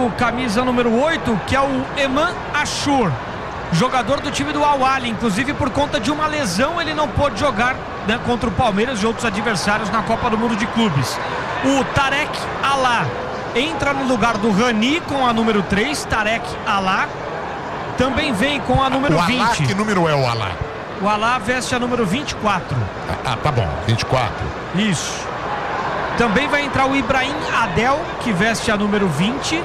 o camisa número 8, que é o Eman Ashur, jogador do time do Al-Ahly. Inclusive, por conta de uma lesão, ele não pôde jogar, né, contra o Palmeiras e outros adversários na Copa do Mundo de Clubes. O Tarek Alá entra no lugar do Rani com a número 3, Tarek Alá. Também vem com a número 20. Alá, que número é o Alá? O Alá veste a número 24. Tá bom, 24. Isso. Também vai entrar o Ibrahim Adel, que veste a número 20.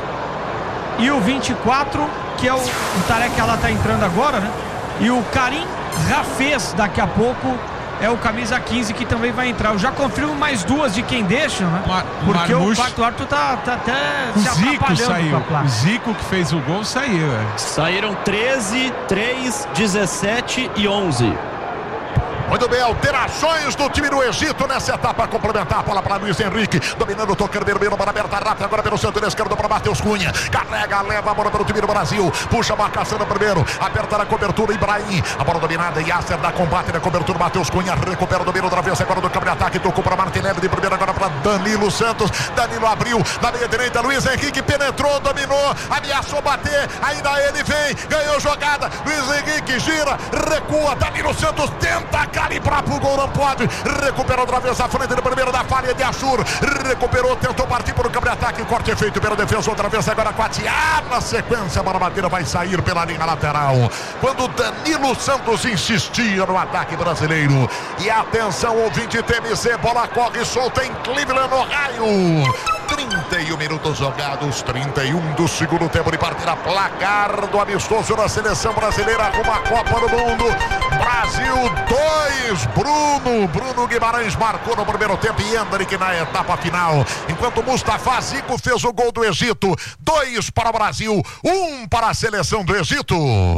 E o 24, que é o Tarek Alá, tá entrando agora, né? E o Karim Rafez, daqui a pouco, é o camisa 15 que também vai entrar. Eu já confirmo mais duas de quem deixa, né? Porque o quarto árbitro tá até se atrapalhando com a placa. O Zico que fez o gol saiu. Saíram 13, 3, 17 e 11. Muito bem, alterações do time do Egito nessa etapa complementar. A bola para Luiz Henrique, dominando, tocando bem, bola aberta rápida agora pelo setor esquerdo para Matheus Cunha. Carrega, leva a bola para o time do Brasil. Puxa a marcação no primeiro, aperta na cobertura, Ibrahim. A bola dominada, Yasser dá combate na cobertura, Matheus Cunha recupera o domínio outra vez agora do campo de ataque. Tocou para Martinelli de primeira agora para Danilo Santos. Danilo abriu na meia direita, Luiz Henrique penetrou, dominou, ameaçou bater. Ainda ele vem, ganhou jogada. Luiz Henrique gira, recua. Danilo Santos tenta calibrar pro gol, não pode. Recupera outra vez a frente do primeiro da falha de Ashur. Recuperou, tentou partir para o campo de ataque. Corte feito pela defesa outra vez agora com a Tia. Na sequência, a bola batida vai sair pela linha lateral. Quando Danilo Santos insistia no ataque brasileiro. E atenção, ouvinte TMC, bola corre solta em Cleveland, Ohio. 31 minutos jogados, 31 do segundo tempo de partida. Placar do amistoso da seleção brasileira rumo à Copa do Mundo. Brasil 2, Bruno Guimarães marcou no primeiro tempo e Endrick na etapa final. Enquanto Mustafa Zico fez o gol do Egito. 2 para o Brasil, 1 para a seleção do Egito.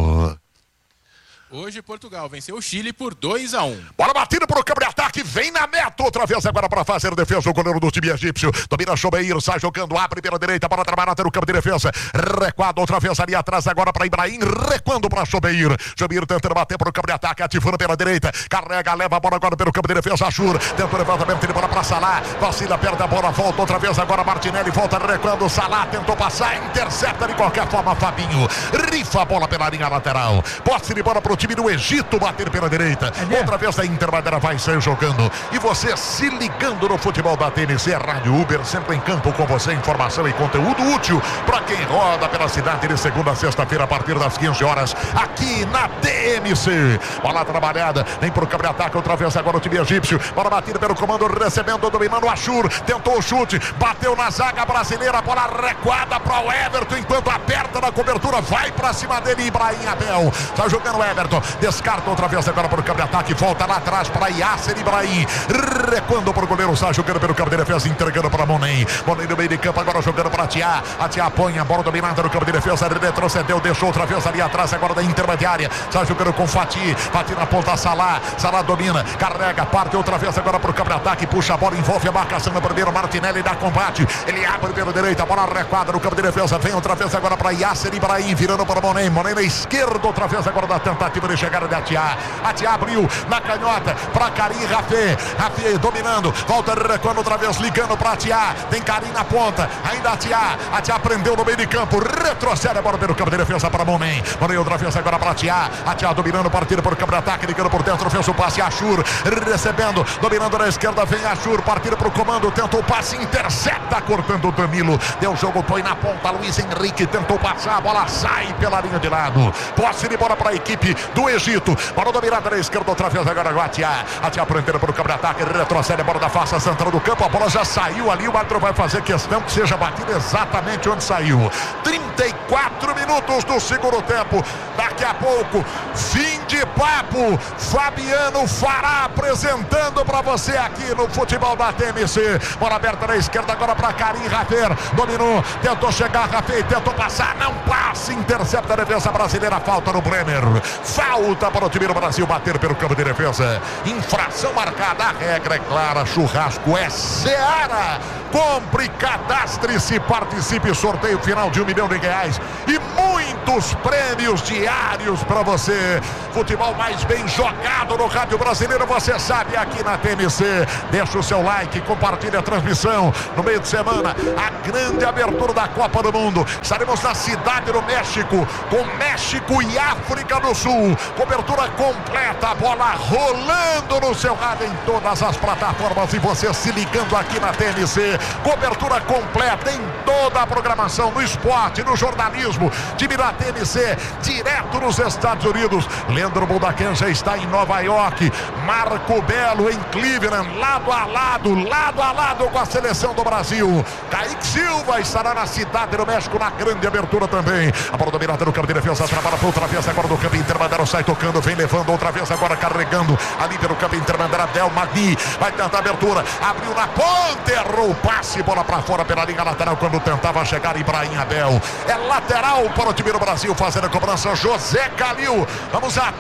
Hoje Portugal venceu o Chile por 2-1. Bola batida para o campo de ataque, vem na meta outra vez agora para fazer defesa o goleiro do time egípcio. Domina Chobeir, sai jogando, abre pela direita, bola trabalhar no campo de defesa. Recuado outra vez ali atrás agora para Ibrahim, recuando para Chobeir. Chobeir tentando bater para o campo de ataque, ativando pela direita. Carrega, leva a bola agora pelo campo de defesa. Ashur tenta o levantamento de bola para Salah. Vacila, perde a bola, volta outra vez agora Martinelli, volta recuando. Salah tentou passar, intercepta de qualquer forma Fabinho. Rifa a bola pela linha lateral. Posse de bola para o time do Egito bater pela direita. Outra vez a Intermadeira vai sair jogando. E você se ligando no futebol da TMC, Rádio Uber, sempre em campo com você, informação e conteúdo útil para quem roda pela cidade de segunda a sexta-feira a partir das 15 horas aqui na TMC. Bola trabalhada, vem pro campo de ataque outra vez agora o time egípcio. Bola batida pelo comando, recebendo, dominando o Ashur. Tentou o chute, bateu na zaga brasileira, bola recuada para o Everton, enquanto aperta na cobertura, vai para cima dele Ibrahim Abel. Tá jogando o Everton. Descarta outra vez agora para o campo de ataque. Volta lá atrás para Yasser Ibrahim. Recuando para o goleiro. Sai jogando pelo campo de defesa. Entregando para Monem. Monem no meio de campo. Agora jogando para Tia. A Tia põe a bola dominada no campo de defesa. Retrocedeu. Deixou outra vez ali atrás. Agora da intermediária. Sai jogando com Fati. Fati na ponta. Salah. Salah domina. Carrega. Parte outra vez agora para o campo de ataque. Puxa a bola. Envolve a marcação no primeiro. Martinelli dá combate. Ele abre pela direita. Bola recuada no campo de defesa. Vem outra vez agora para Yasser Ibrahim. Virando para Monem. Monem na esquerda. Outra vez agora da tentativa de chegada da Tia. A Tia abriu na canhota para Karim Rafé. Rafé dominando. Volta recuando outra vez. Ligando para a Tia. Tem Karim na ponta. Ainda a Tia prendeu no meio de campo. Retrocede a bola pelo campo de defesa para Monem. Monem outra vez agora para a Tia dominando, partindo por campo de ataque. Ligando por dentro. Fez o passe. Ashur recebendo. Dominando na esquerda. Vem Ashur. Partindo para o comando. Tentou o passe. Intercepta. Cortando o Danilo. Deu o jogo. Põe na ponta. Luiz Henrique tentou passar. A bola sai pela linha de lado. Posse de bola para a equipe do Egito. Bola dominada na esquerda outra vez agora a Tia prendendo para o campo de ataque, retrocede a bola da face central do campo, a bola já saiu ali, o árbitro vai fazer questão que seja batida exatamente onde saiu. 34 minutos do segundo tempo, daqui a pouco, fim de papo, Fabiano Fará apresentando para você aqui no futebol da TMC, bola aberta na esquerda agora para Karim Rafé, dominou, tentou chegar Rafé, tentou passar, não passa, intercepta a defesa brasileira, falta no Bremer, falta para o time do Brasil bater pelo campo de defesa. Infração marcada, a regra é clara, churrasco é Seara. Compre, cadastre-se, participe, sorteio final de R$1 milhão e muitos prêmios diários para você. Futebol mais bem jogado no rádio brasileiro, você sabe, aqui na TMC. Deixa o seu like, compartilha a transmissão. No meio de semana, a grande abertura da Copa do Mundo. Estaremos na cidade do México, com México e África do Sul. Cobertura completa, a bola rolando no seu rádio em todas as plataformas e você se ligando aqui na TMC. Cobertura completa em toda a programação, no esporte, no jornalismo, time da TMC, direto nos Estados Unidos. Leandro Budacan já está em Nova York, Marco Belo em Cleveland, lado a lado com a seleção do Brasil. Kaique Silva estará na cidade do México, na grande abertura também. A bola dominada no campo de defesa, trabalha para outra vez agora no campo intermediário, sai tocando, vem levando outra vez agora, carregando ali pelo campo intermediário. Del Magni vai tentar a abertura, abriu na ponta, errou o passe, bola para fora pela linha lateral quando tentava chegar Ibrahim Abel. É lateral para o time do Brasil fazendo a cobrança, José Calil. Vamos a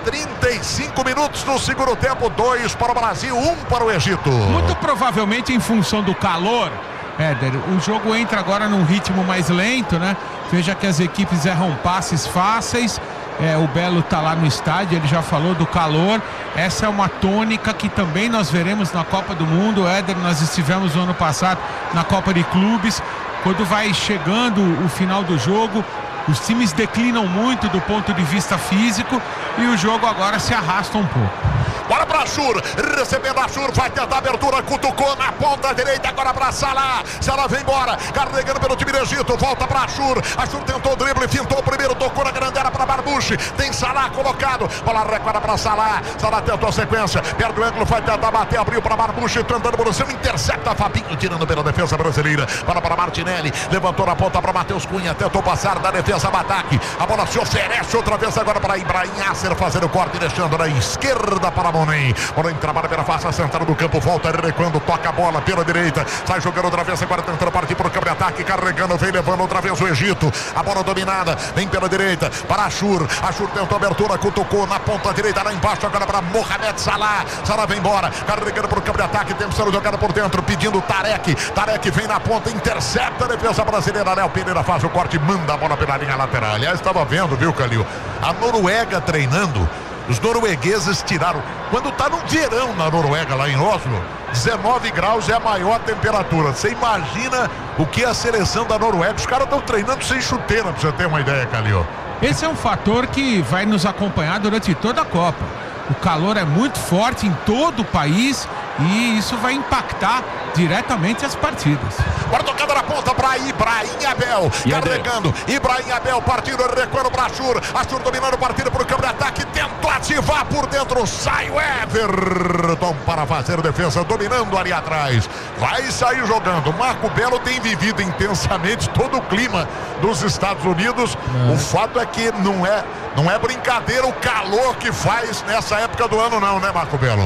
35 minutos do segundo tempo, 2 para o Brasil, 1 para o Egito. Muito provavelmente em função do calor, Éder, o jogo entra agora num ritmo mais lento, né? Veja que as equipes erram passes fáceis. O Belo tá lá no estádio, ele já falou do calor. Essa é uma tônica que também nós veremos na Copa do Mundo. Éder, nós estivemos no ano passado na Copa de Clubes. Quando vai chegando o final do jogo, os times declinam muito do ponto de vista físico e o jogo agora se arrasta um pouco. Bola para Achur, recebendo Achur, vai tentar a abertura, cutucou na ponta direita, agora para Salah. Salah vem embora, carregando pelo time do Egito, volta para Achur. Achur tentou o drible, fintou o primeiro, tocou na grande área para Marmouche. Tem Salah colocado, bola recuada para Salah. Salah tentou a sequência, perde o ângulo, vai tentar bater, abriu para Marmouche, tentando evolução, intercepta Fabinho, tirando pela defesa brasileira. Bola para Martinelli, levantou na ponta para Matheus Cunha, tentou passar da defesa ao ataque. A bola se oferece outra vez agora para Ibrahim Yasser, fazendo o corte, deixando na esquerda para Monem. Monem trabalha pela face central do campo, volta recuando, toca a bola pela direita, sai jogando outra vez, agora tentando partir para o campo de ataque, carregando, vem levando outra vez o Egito. A bola dominada, vem pela direita para Achur. Achur tentou a abertura, cutucou na ponta direita, lá embaixo agora para Mohamed Salah. Salah vem embora, carregando para o campo de ataque, tentando jogada por dentro, pedindo Tarek. Tarek vem na ponta, intercepta a defesa brasileira. Léo Pereira faz o corte, manda a bola pela linha lateral. Aliás, estava vendo, viu, Calil? A Noruega treinando. Os noruegueses tiraram, quando está no verão na Noruega, lá em Oslo, 19 graus é a maior temperatura. Você imagina o que é a seleção da Noruega? Os caras estão treinando sem chuteira, para você ter uma ideia, Calil. Esse é um fator que vai nos acompanhar durante toda a Copa. O calor é muito forte em todo o país e isso vai impactar diretamente as partidas. Agora tocando na ponta para Ibrahim Abel, carregando, Ibrahim Abel partindo, recuando para Achur. Achur dominando o partido para o campo de ataque, tentou ativar por dentro, sai o Everton para fazer defesa, dominando ali atrás, vai sair jogando. Marco Belo tem vivido intensamente todo o clima dos Estados Unidos. O fato é que não é brincadeira o calor que faz nessa época do ano não, né, Marco Belo?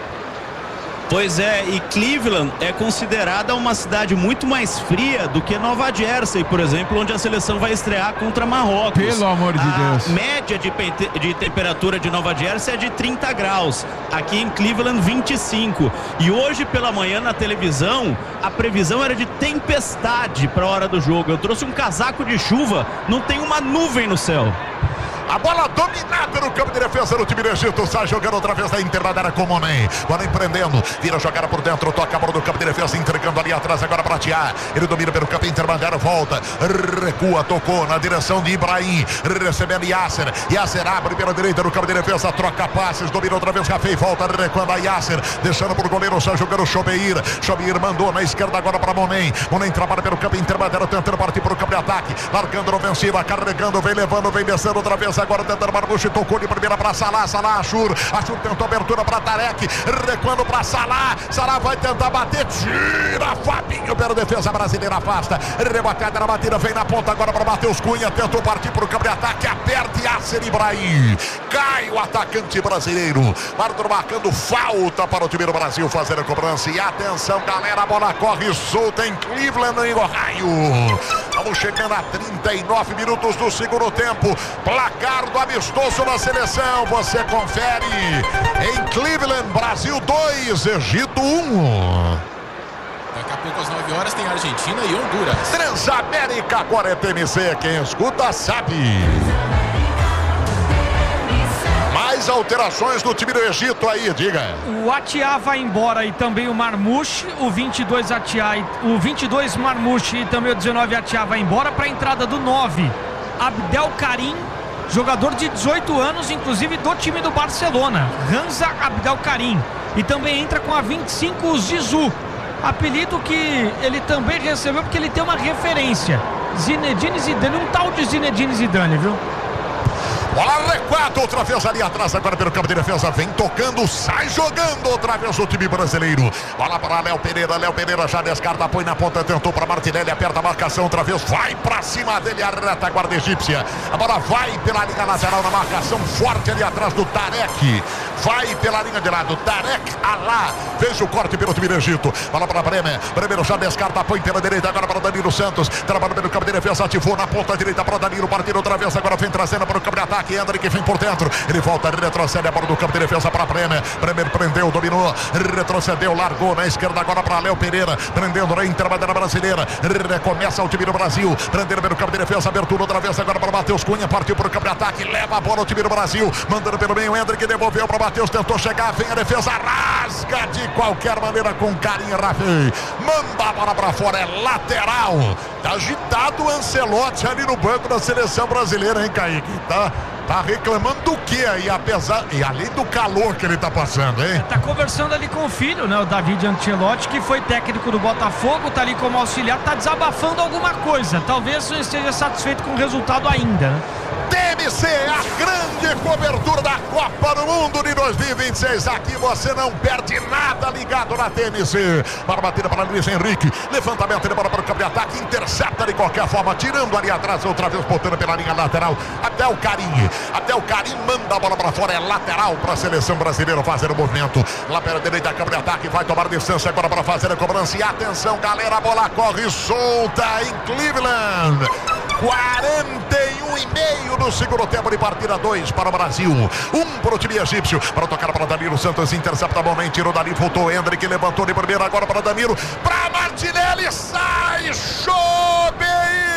Pois é, e Cleveland é considerada uma cidade muito mais fria do que Nova Jersey, por exemplo, onde a seleção vai estrear contra Marrocos. Pelo amor de Deus. A média de temperatura de Nova Jersey é de 30 graus. Aqui em Cleveland, 25. E hoje pela manhã na televisão, a previsão era de tempestade para a hora do jogo. Eu trouxe um casaco de chuva, não tem uma nuvem no céu. A bola dominada no campo de defesa do time do Egito. Sai jogando outra vez da intermediária com o Monem. Monem prendendo. Vira a jogada por dentro. Toca a bola no campo de defesa. Entregando ali atrás agora para Tiá. Ele domina pelo campo intermediário. Volta. Recua. Tocou na direção de Ibrahim. Recebendo Yasser. Yasser abre pela direita no campo de defesa. Troca passes. Domina outra vez. Rafei. Volta. Recuando a Yasser. Deixando para o goleiro. Sai jogando o Chobeir. Chobeir mandou na esquerda agora para Monem. Monem trabalha pelo campo intermediário. Tentando partir para o campo de ataque. Largando na ofensiva. Carregando. Vem levando. Vem descendo outra vez. Agora tentando Marmouche, tocou de primeira para Salah, Salah, Achur tentou abertura para Tarek, recuando para Salah vai tentar bater, tira Fabinho pela defesa brasileira, afasta, rebatida na batida, vem na ponta agora para Matheus Cunha, tentou partir para o campo de ataque, aperta Yasser Ibrahim, cai o atacante brasileiro, árbitro marcando falta para o time do Brasil fazer a cobrança, e atenção galera, a bola corre solta em Cleveland, em Ohio. Estamos chegando a 39 minutos do segundo tempo. Placar do amistoso na seleção. Você confere em Cleveland, Brasil 2, Egito 1. Daqui a pouco às 9 horas tem Argentina e Honduras. Transamérica, agora é TMC. Quem escuta sabe. Mais alterações do time do Egito aí, diga. O Atiá vai embora e também o Marmouche, o 22 Atiá, o 22 Marmouche e também o 19 Atiá vai embora para a entrada do 9, Abdel Karim, jogador de 18 anos, inclusive do time do Barcelona, Hamza Abdel Karim. E também entra com a 25 o Zizou, apelido que ele também recebeu porque ele tem uma referência, Zinedine Zidane, um tal de Zinedine Zidane, viu? Bola recuada outra vez ali atrás, agora pelo campo de defesa, vem tocando, sai jogando outra vez o time brasileiro. Bola para Léo Pereira já descarta, põe na ponta, tentou para Martinelli, aperta a marcação outra vez, vai para cima dele a retaguarda egípcia. A bola vai pela linha lateral na marcação, forte ali atrás do Tarek. Vai pela linha de lado, Tarek Alá, fez o corte pelo time do Egito. Bola para Bremer já descarta, põe pela direita agora para Danilo Santos, trabalha pelo campo de defesa, ativou na ponta direita para Danilo, partindo outra vez, agora vem trazendo para o campo de ataque. Hendrick vem por dentro, ele volta, retrocede a bola do campo de defesa para Bremer prendeu, dominou, retrocedeu, largou na esquerda agora para Léo Pereira, prendendo na intermediária brasileira, recomeça o time do Brasil, prendendo pelo campo de defesa, abertura outra vez agora para Matheus Cunha, partiu para o campo de ataque, leva a bola o time do Brasil, mandando pelo meio, Hendrick devolveu para Matheus, tentou chegar, vem a defesa, rasga de qualquer maneira com carinho, Rafael, manda a bola para fora, é lateral. Tá agitado o Ancelotti ali no banco da seleção brasileira, hein, Kaique? Tá reclamando do que aí, e além do calor que ele tá passando, hein? Tá conversando ali com o filho, né, o David Ancelotti, que foi técnico do Botafogo, tá ali como auxiliar, tá desabafando alguma coisa, talvez não esteja satisfeito com o resultado ainda, né? TMC, a grande cobertura da Copa do Mundo de 2026. Aqui você não perde nada ligado na TMC. Para batida para Luiz Henrique. Levantamento de bola para o campo de ataque. Intercepta de qualquer forma. Tirando ali atrás, outra vez botando pela linha lateral. Abdel Karim manda a bola para fora. É lateral para a seleção brasileira fazer o movimento. Lá pela direita, campo de ataque. Vai tomar distância agora para fazer a cobrança. E atenção, galera. A bola corre solta em Cleveland. 41,5 no segundo tempo de partida, 2 para o Brasil, 1 para o time egípcio, para tocar para Danilo Santos, intercepta a bola, tirou dali, voltou, Hendrick levantou de primeira, agora para Danilo, para Martinelli, sai, Chobeir!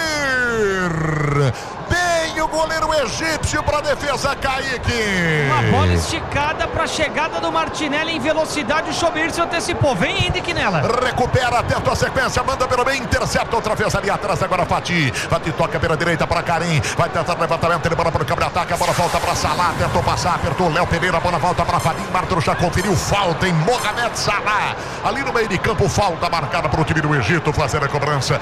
Bem o goleiro egípcio para a defesa, Kaique. Uma bola esticada para a chegada do Martinelli em velocidade, o Chobeir se antecipou, vem Hendrick nela. Recupera, tenta a sequência, manda pelo meio, intercepta outra vez ali atrás, agora Fati toca pela direita para Karim, vai tentar levantamento, ele bola para o campo de ataque, a bola volta para Salah, tentou passar, apertou Léo Pereira, a bola volta para Fadim, Martro já conferiu, falta em Mohamed Salah, ali no meio de campo, falta marcada para o time do Egito fazer a cobrança,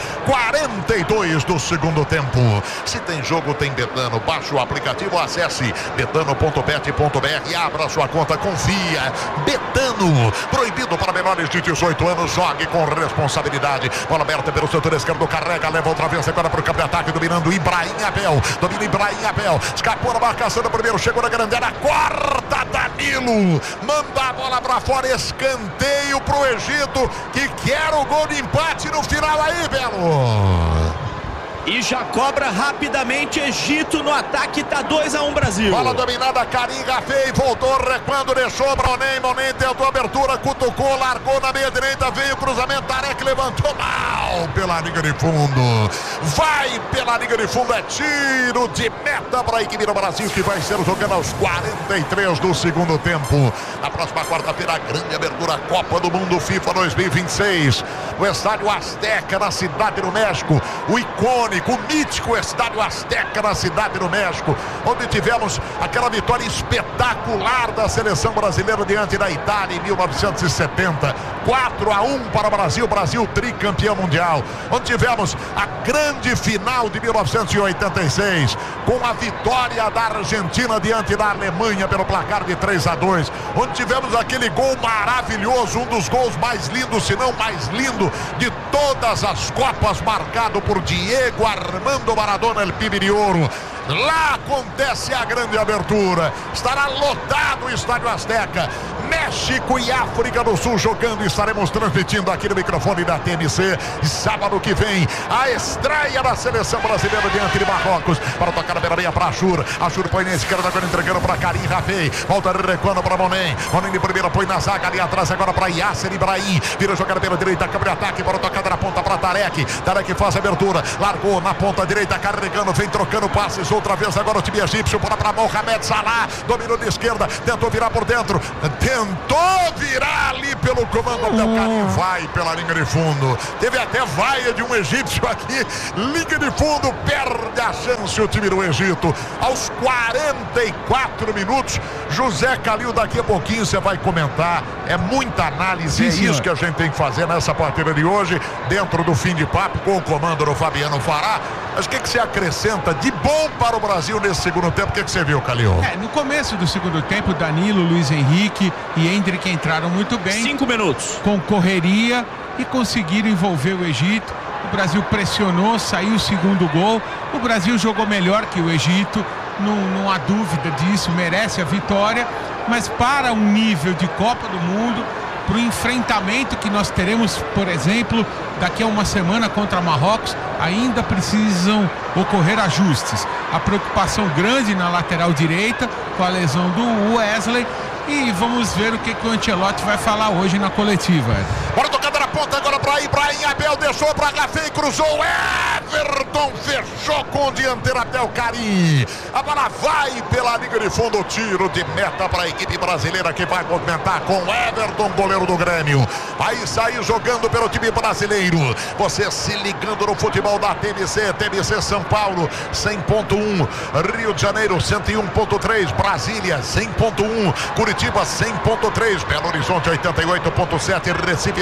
42 do segundo tempo. Se tem jogo, tem Betano, baixe o aplicativo, acesse betano.bet.br e abra sua conta, confia. Betano, proibido para menores de 18 anos, jogue com responsabilidade. Bola aberta pelo setor esquerdo, carrega, leva outra vez agora para o campo de ataque, dominando Ibrahim Abel, domina Ibrahim Abel, escapou na marcação do primeiro, chegou na grande área, corta Danilo, manda a bola para fora, escanteio pro Egito, que quer o gol de empate no final aí, Belo. E já cobra rapidamente Egito no ataque, tá 2-1 Brasil. Bola dominada, Karim Rafei, voltou, recuando, deixou para Monem tentou abertura, cutucou, largou na meia direita, veio o cruzamento, Tarek levantou mal pela linha de fundo. Vai pela linha de fundo, é tiro de meta para a equipe do Brasil, que vai ser jogando aos 43 do segundo tempo. Na próxima quarta-feira, a grande abertura Copa do Mundo FIFA 2026. No Estádio Azteca, na Cidade do México, o icônico, o mítico Estádio Azteca na Cidade do México, onde tivemos aquela vitória espetacular da seleção brasileira diante da Itália em 1970, 4-1 para o Brasil, Brasil tricampeão mundial, onde tivemos a grande final de 1986, com a vitória da Argentina diante da Alemanha pelo placar de 3-2, onde tivemos aquele gol maravilhoso, um dos gols mais lindos, se não mais lindo de todas as Copas, marcado por Diego Armando Maradona, El Pibe de Ouro. Lá acontece a grande abertura. Estará lotado o Estádio Azteca. México e África do Sul jogando. Estaremos transmitindo aqui no microfone da TMC. Sábado que vem, a estreia da seleção brasileira diante de Marrocos. Para tocar na beira-meia para Achur. Achur põe na esquerda, agora entregando para Karim Rafei. Volta recuando para Monem. Monem de primeira põe na zaga ali atrás, agora para Yasser Ibrahim. Vira jogada pela direita, câmbio de ataque. Para tocada na ponta para Tarek. Tarek faz a abertura. Largou na ponta direita, carregando, vem trocando passes. Outra vez agora o time egípcio. Para Mohamed Salah. Dominou de esquerda. Tentou virar por dentro. Tentou virar ali pelo comando. O Karim vai pela linha de fundo. Teve até vaia de um egípcio aqui. Linha de fundo. Perde a chance o time do Egito. Aos 44 minutos. José Calil, daqui a pouquinho você vai comentar. É muita análise. Sim, isso que a gente tem que fazer nessa partida de hoje. Dentro do fim de papo com o comando do Fabiano Fará. Mas o que você acrescenta de bom para o Brasil nesse segundo tempo? O que você viu, Calil? No começo do segundo tempo, Danilo, Luiz Henrique e Endrick entraram muito bem. 5 minutos. Com correria e conseguiram envolver o Egito. O Brasil pressionou, saiu o segundo gol. O Brasil jogou melhor que o Egito. Não há dúvida disso, merece a vitória. Mas para um nível de Copa do Mundo, para o enfrentamento que nós teremos, por exemplo, daqui a uma semana contra Marrocos, ainda precisam ocorrer ajustes. A preocupação grande na lateral direita com a lesão do Wesley. E vamos ver o que o Ancelotti vai falar hoje na coletiva. Bora tocando na ponta agora para Ibrahim. Abel deixou para Rafei, cruzou. Everton fechou com o dianteiro até o Karim. A bola vai pela linha de fundo. Tiro de meta para a equipe brasileira que vai movimentar com Everton, goleiro do Grêmio. Vai sair jogando pelo time brasileiro. Você se ligando no futebol da TMC. TMC São Paulo 100.1. Rio de Janeiro 101.3. Brasília 100.1. Curitiba 100.3, Belo Horizonte 88.7, Recife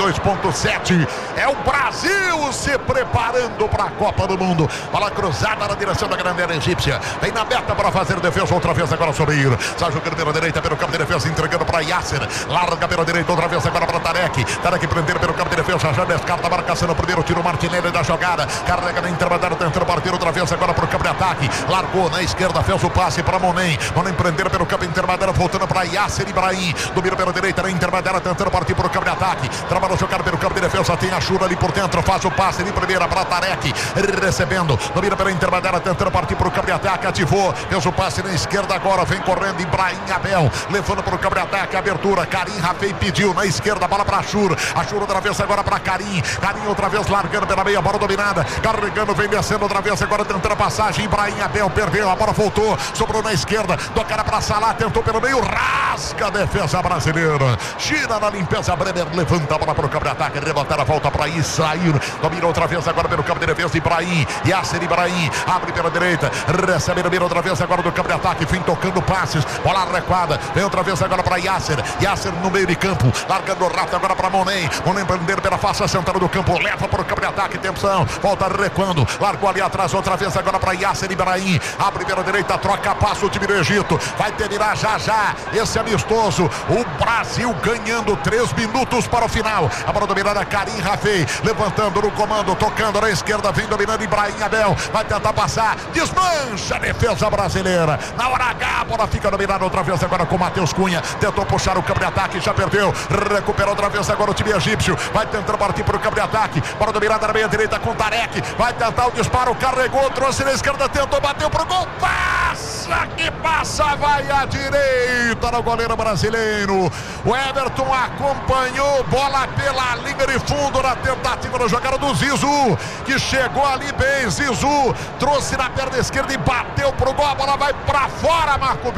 92.7. É o Brasil se preparando para a Copa do Mundo. Bola cruzada na direção da grande área egípcia. Vem na meta para fazer defesa outra vez agora sobre Ir. Sai jogando pela direita pelo campo de defesa, entregando para Yasser. Larga pela direita outra vez agora para Tarek. Tarek prender pelo campo de defesa, já descarta a marcação no primeiro tiro. Martinelli da jogada. Carrega na intermediária, tentando partir outra vez agora para o campo de ataque. Largou na esquerda, fez o passe para Monem. Monem prender pelo campo intermediário, voltando para Yasser Ibrahim. Domina pela direita na intermediária, tentando partir para o campo de ataque. Trabalha jogada pelo campo de defesa, tem a Chura ali por dentro, faz o passe de primeira para Tarek. Recebendo, domina pela intermediária, tentando partir para o campo de ataque. Ativou, fez o passe na esquerda agora, vem correndo Ibrahim Abel, levando para o campo de ataque. Abertura, Karim Rafei pediu na esquerda, bola para Achur. Achur outra vez agora para Karim. Karim outra vez largando pela meia, bola dominada. Carregando, vem descendo outra vez agora, tentando a passagem. Ibrahim Abel perdeu, a bola voltou, sobrou na esquerda, do cara para Salah, tentou pelo meio, rasga a defesa brasileira. Gira na limpeza, Bremer levanta a bola para o campo de ataque, rebotar a volta para Israel. Domina outra vez agora pelo campo de defesa, Ibrahim. Yasser Ibrahim abre pela direita, recebe no meio outra vez agora do campo de ataque, vem tocando passes, bola recuada, vem outra vez agora para Yasser. Yasser no meio de campo, largando rápido agora para Monem. Monem prender pela face central do campo, leva para o campo de ataque, atenção, volta recuando, largou ali atrás outra vez agora para Yasser Ibrahim. Abre pela direita, troca passo o time do Egito, vai terminar já esse amistoso. O Brasil ganhando 3 minutos para o final. A bola dominada, Karim Rafei levantando no comando, tocando na esquerda, vem dominando Ibrahim Abel, vai tentar passar, desmancha a defesa brasileira. Na hora H, a bola fica dominada outra vez agora com Matheus Cunha, tentou puxar o campo de ataque, já perdeu, recupera outra vez agora o time egípcio, vai tentando partir para o campo de ataque, bola dominada na meia direita com Tarek, vai tentar o disparo, carregou, trouxe na esquerda, tentou, bateu pro gol, passa que passa, vai à direita no goleiro brasileiro. O Everton acompanhou, bola pela linha de fundo na tentativa da jogada do Zizou, que chegou ali bem. Zizou trouxe na perna esquerda e bateu pro gol, a bola vai pra fora, Marco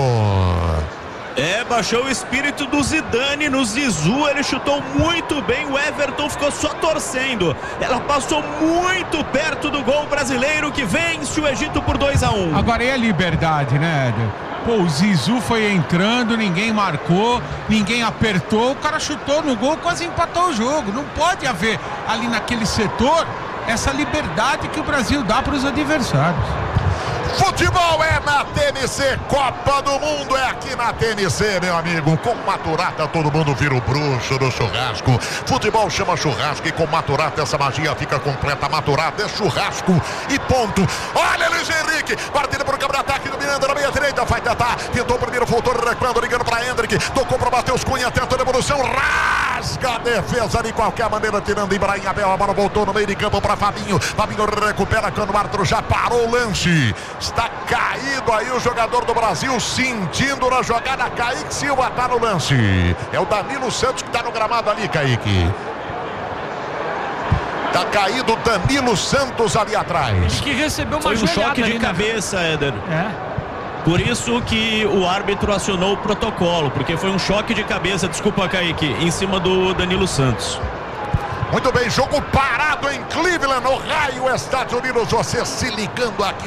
Belo. Baixou o espírito do Zidane no Zizou, ele chutou muito bem, o Everton ficou só torcendo. Ela passou muito perto do gol brasileiro que vence o Egito por 2-1. Agora é a liberdade, né, Éder? Pô, o Zizou foi entrando, ninguém marcou, ninguém apertou, o cara chutou no gol, quase empatou o jogo. Não pode haver ali naquele setor essa liberdade que o Brasil dá para os adversários. Futebol é na TMC, Copa do Mundo é aqui na TMC, meu amigo. Com Maturata todo mundo vira o bruxo do churrasco. Futebol chama churrasco e com Maturata essa magia fica completa. Maturata é churrasco e ponto. Olha, Luiz Henrique. Hendrick, partida por câmera de ataque, dominando na meia direita, vai tentar, tentou o primeiro, voltou recuando, ligando para Hendrick, tocou para Matheus Cunha, tenta a devolução, rasga a defesa de qualquer maneira, tirando Ibrahim Abel, a bola voltou no meio de campo para Fabinho recupera quando o árbitro já parou o lance, está caído aí o jogador do Brasil, sentindo na jogada, Kaique Silva está no lance, é o Danilo Santos que está no gramado ali, Kaique. Tá caído Danilo Santos ali atrás. Ele que recebeu uma Foi um choque de ali, cabeça, Éder. É. Por isso que o árbitro acionou o protocolo, porque foi um choque de cabeça, desculpa, Kaique, em cima do Danilo Santos. Muito bem, jogo parado em Cleveland, Ohio, Estados Unidos, você se ligando aqui.